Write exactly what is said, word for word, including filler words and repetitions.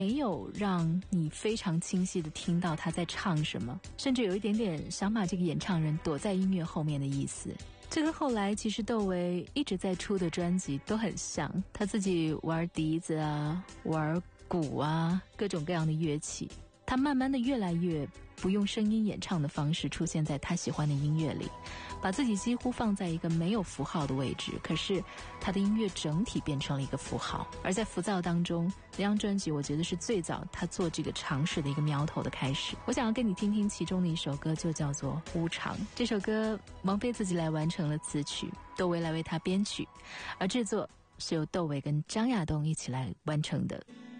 没有让你非常清晰的听到他在唱什么，甚至有一点点想把这个演唱人躲在音乐后面的意思。这跟后来其实窦唯一直在出的专辑都很像，他自己玩笛子啊，玩鼓啊，各种各样的乐器，他慢慢的越来越不用声音演唱的方式出现在他喜欢的音乐里，把自己几乎放在一个没有符号的位置，可是他的音乐整体变成了一个符号。而在浮躁当中，这张专辑我觉得是最早他做这个尝试的一个苗头的开始。我想要跟你听听其中的一首歌，就叫做《无常》。这首歌王菲自己来完成了词曲，窦唯来为他编曲，而制作是由窦唯跟张亚东一起来完成的。